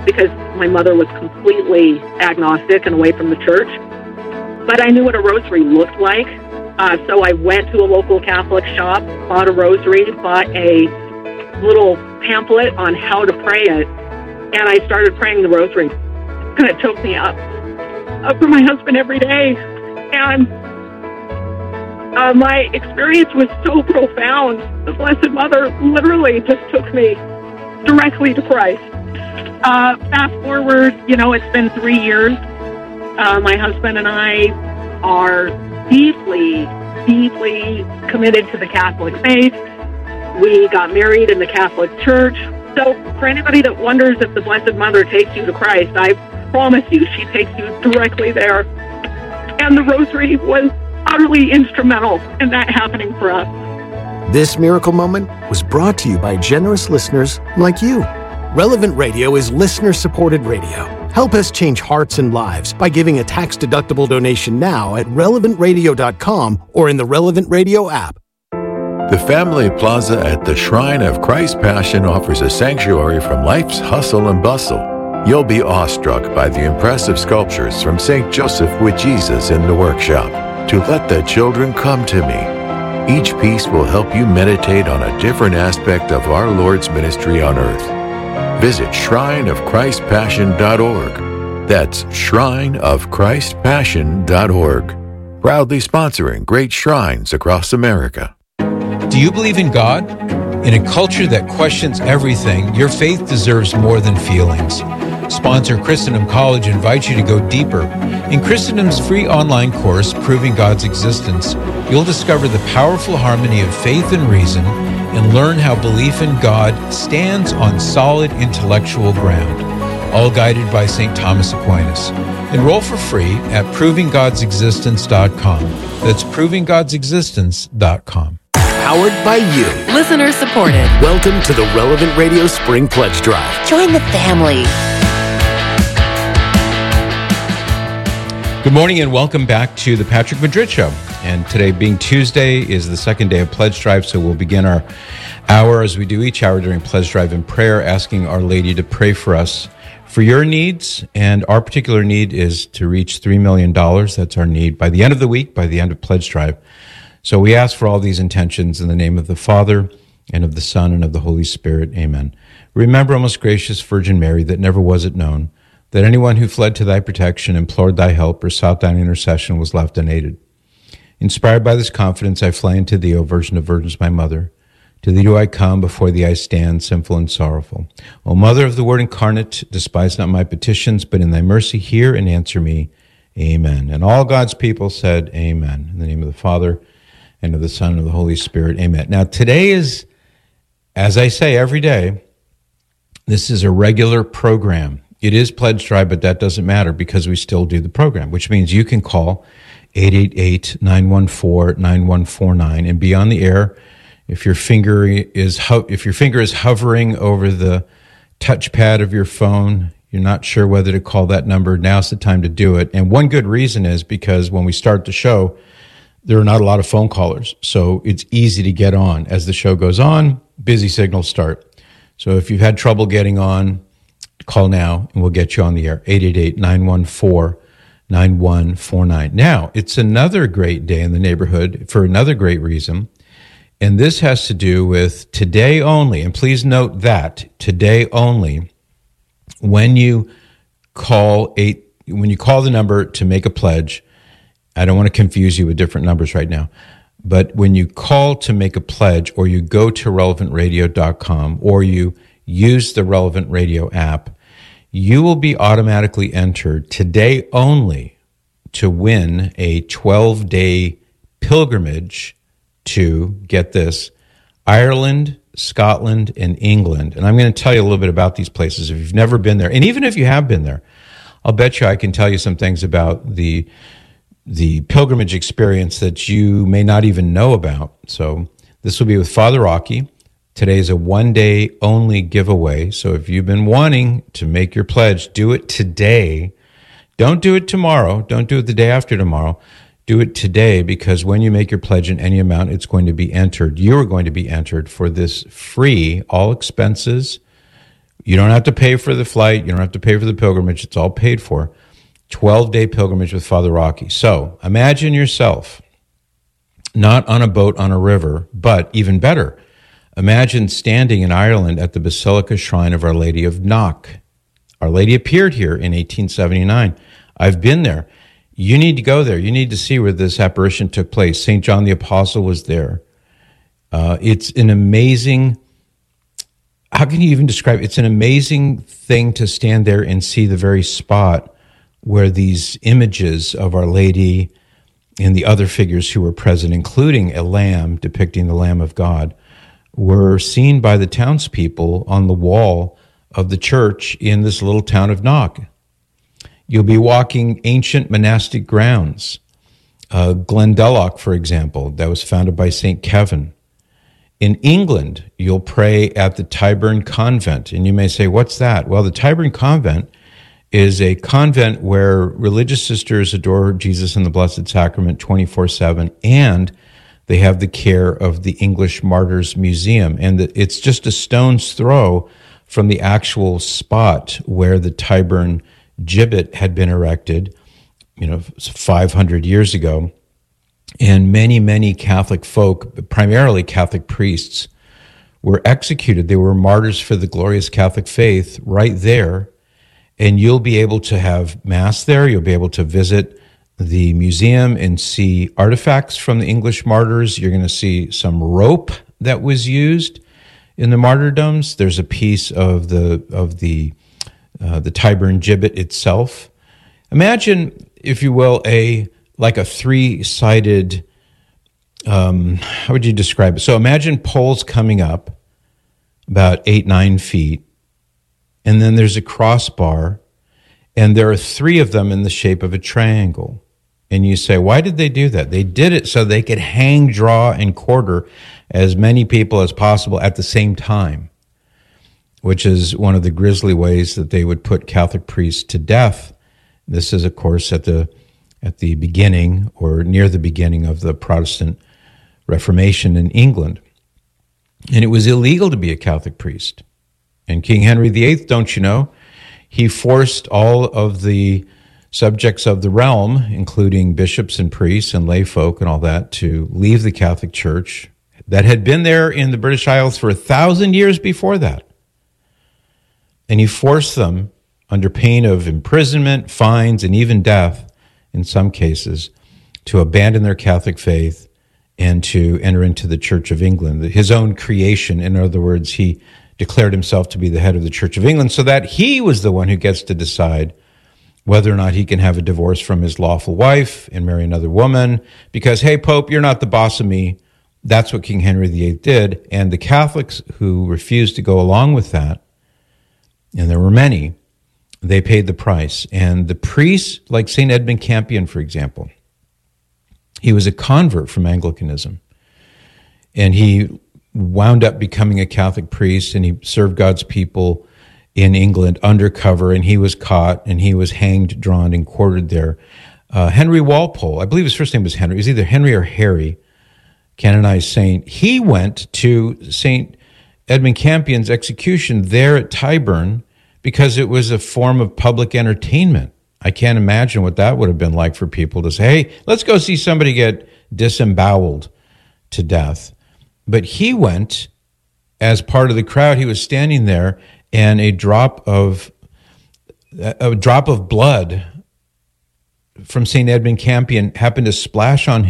because my mother was completely agnostic and away from the church. But I knew what a rosary looked like. So I went to a local Catholic shop, bought a rosary, bought a little pamphlet on how to pray it, and I started praying the rosary. And it choked me up for my husband every day. And my experience was so profound. The Blessed Mother literally just took me directly to Christ. Fast forward, it's been 3 years. My husband and I are deeply, deeply committed to the Catholic faith. We got married in the Catholic Church. So for anybody that wonders if the Blessed Mother takes you to Christ, I promise you she takes you directly there. And the rosary was utterly instrumental in that happening for us. This miracle moment was brought to you by generous listeners like you. Relevant Radio is listener-supported radio. Help us change hearts and lives by giving a tax-deductible donation now at relevantradio.com or in the Relevant Radio app. The Family Plaza at the Shrine of Christ Passion offers a sanctuary from life's hustle and bustle. You'll be awestruck by the impressive sculptures from St. Joseph with Jesus in the workshop. To let the children come to me. Each piece will help you meditate on a different aspect of our Lord's ministry on earth. Visit shrineofchristpassion.org. That's shrineofchristpassion.org. Proudly sponsoring great shrines across America. Do you believe in God? In a culture that questions everything, your faith deserves more than feelings. Sponsor Christendom College invites you to go deeper. In Christendom's free online course, Proving God's Existence, you'll discover the powerful harmony of faith and reason and learn how belief in God stands on solid intellectual ground, all guided by St. Thomas Aquinas. Enroll for free at provinggodsexistence.com. That's provinggodsexistence.com. Powered by you. Listener supported. Welcome to the Relevant Radio Spring Pledge Drive. Join the family. Good morning and welcome back to the Patrick Madrid Show. And today being Tuesday is the second day of Pledge Drive, so we'll begin our hour as we do each hour during Pledge Drive in prayer, asking Our Lady to pray for us for your needs. And our particular need is to reach $3 million. That's our need by the end of the week, by the end of Pledge Drive. So we ask for all these intentions in the name of the Father, and of the Son, and of the Holy Spirit. Amen. Remember, O most gracious Virgin Mary, that never was it known that anyone who fled to thy protection, implored thy help, or sought thine intercession was left unaided. Inspired by this confidence, I fly unto thee, O Virgin of Virgins, my mother. To thee do I come, before thee I stand, sinful and sorrowful. O Mother of the Word incarnate, despise not my petitions, but in thy mercy hear and answer me. Amen. And all God's people said, Amen. In the name of the Father, and of the Son, and of the Holy Spirit. Amen. Now, today is, as I say every day, this is a regular program. It is Pledge Drive, but that doesn't matter because we still do the program, which means you can call 888-914-9149 and be on the air. If your finger is hovering over the touchpad of your phone, you're not sure whether to call that number, now's the time to do it. And one good reason is because when we start the show, there are not a lot of phone callers, so it's easy to get on. As the show goes on, busy signals start. So if you've had trouble getting on, call now, and we'll get you on the air, 888-914-9149. Now, it's another great day in the neighborhood for another great reason, and this has to do with today only, and please note that, today only, when you call the number to make a pledge, I don't want to confuse you with different numbers right now, but when you call to make a pledge, or you go to relevantradio.com, or you use the Relevant Radio app, you will be automatically entered today only to win a 12-day pilgrimage to, get this, Ireland, Scotland, and England. And I'm going to tell you a little bit about these places if you've never been there. And even if you have been there, I'll bet you I can tell you some things about the pilgrimage experience that you may not even know about. So this will be with Father Rocky. Today is a one-day only giveaway. So if you've been wanting to make your pledge, do it today. Don't do it tomorrow. Don't do it the day after tomorrow. Do it today, because when you make your pledge in any amount, it's going to be entered. You are going to be entered for this free, all expenses, You don't have to pay for the flight. You don't have to pay for the pilgrimage. It's all paid for. 12-day pilgrimage with Father Rocky. So imagine yourself not on a boat on a river, but even better, imagine standing in Ireland at the Basilica Shrine of Our Lady of Knock. Our Lady appeared here in 1879. I've been there. You need to go there. You need to see where this apparition took place. St. John the Apostle was there. It's an amazing, how can you even describe it? It's an amazing thing to stand there and see the very spot where these images of Our Lady and the other figures who were present, including a lamb depicting the Lamb of God, were seen by the townspeople on the wall of the church in this little town of Knock. You'll be walking ancient monastic grounds. Glendalough, for example, that was founded by St. Kevin. In England, you'll pray at the Tyburn Convent. And you may say, what's that? Well, the Tyburn Convent is a convent where religious sisters adore Jesus in the Blessed Sacrament 24/7, and they have the care of the English Martyrs Museum. And it's just a stone's throw from the actual spot where the Tyburn gibbet had been erected, 500 years ago. And many, many Catholic folk, primarily Catholic priests, were executed. They were martyrs for the glorious Catholic faith right there. And you'll be able to have Mass there. You'll be able to visit the museum and see artifacts from the English martyrs. You're going to see some rope that was used in the martyrdoms. There's a piece of the Tyburn gibbet itself. Imagine, if you will, like a three-sided, how would you describe it? So imagine poles coming up about 8-9 feet, and then there's a crossbar, and there are 3 of them in the shape of a triangle. And you say, why did they do that? They did it so they could hang, draw, and quarter as many people as possible at the same time, which is one of the grisly ways that they would put Catholic priests to death. This is, of course, at the beginning or near the beginning of the Protestant Reformation in England. And it was illegal to be a Catholic priest. And King Henry VIII, don't you know, he forced all of the subjects of the realm, including bishops and priests and lay folk and all that, to leave the Catholic Church that had been there in the British Isles for 1,000 years before that. And he forced them, under pain of imprisonment, fines, and even death, in some cases, to abandon their Catholic faith and to enter into the Church of England, his own creation. In other words, he declared himself to be the head of the Church of England so that he was the one who gets to decide whether or not he can have a divorce from his lawful wife and marry another woman because, hey, Pope, you're not the boss of me. That's what King Henry VIII did. And the Catholics who refused to go along with that, and there were many, they paid the price. And the priests, like St. Edmund Campion, for example, he was a convert from Anglicanism. And he wound up becoming a Catholic priest, and he served God's people in England undercover, and he was caught, and he was hanged, drawn, and quartered there. Henry Walpole, I believe his first name was Henry. It was either Henry or Harry, canonized saint. He went to St. Edmund Campion's execution there at Tyburn because it was a form of public entertainment. I can't imagine what that would have been like for people to say, hey, let's go see somebody get disemboweled to death. But he went as part of the crowd. He was standing there, and a drop of blood from St. Edmund Campion happened to splash on